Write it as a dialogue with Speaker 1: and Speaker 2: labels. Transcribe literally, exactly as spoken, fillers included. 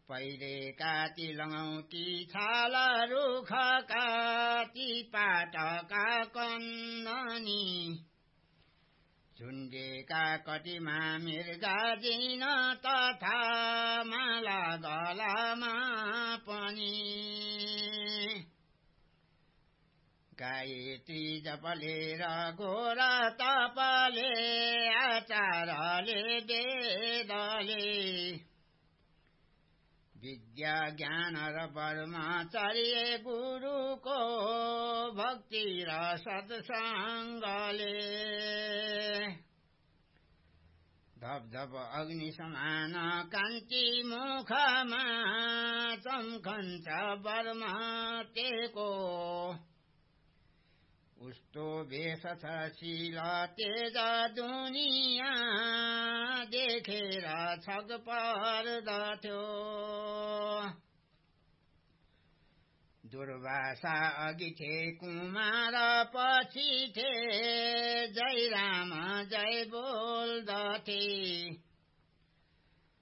Speaker 1: पहिले काती लङौटी छाल रुखका ती पाटका कन्ननी झुन्डेका कटिमा मृगा जिन तथा माला गलामा पनि गायत्री जपले र घोर तपले आचारले वेदले विद्या ज्ञान र ब्रह्मचर्य गुरुको भक्ति र सत्सङ्गले धप धप अग्नि समान कान्ति मुखमा चम्कन्छ बर्मतेको उस्तो भेष छ शील तेज दुनिया देखेर छक पर्दथ्यो दुर्वासा अघि थे कुमार पछि थे जय राम जय बोल्दथे